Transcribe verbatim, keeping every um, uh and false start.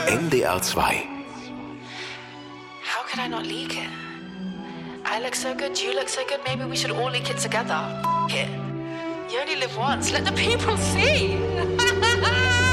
N D R zwei. How could I not leak it? I look so good, you look so good, maybe we should all leak it together. F- it. You only live once, let the people see.